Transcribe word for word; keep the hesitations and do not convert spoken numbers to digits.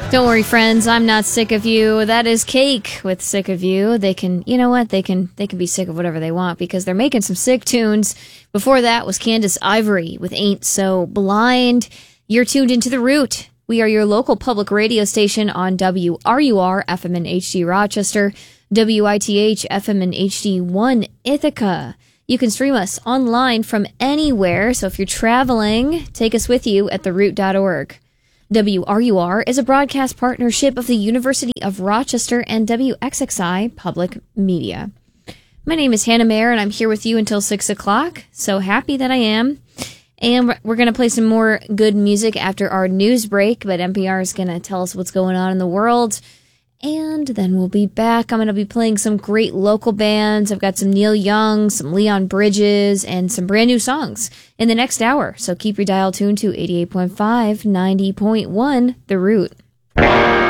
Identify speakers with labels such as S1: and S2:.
S1: Don't worry, friends. I'm not sick of you. That is Cake with Sick of You. They can, you know what? They can they can be sick of whatever they want because they're making some sick tunes. Before that was Candace Ivory with Ain't So Blind. You're tuned into The Root. We are your local public radio station on W R U R F M and H D Rochester, W I T H F M and H D one Ithaca. You can stream us online from anywhere, so if you're traveling, take us with you at the root dot org. W R U R is a broadcast partnership of the University of Rochester and W X X I Public Media. My name is Hannah Mayer, and I'm here with you until six o'clock. So happy that I am. And we're going to play some more good music after our news break, but N P R is going to tell us what's going on in the world. And then we'll be back. I'm going to be playing some great local bands. I've got some Neil Young, some Leon Bridges, and some brand new songs in the next hour. So keep your dial tuned to eighty-eight point five, ninety point one, The Root.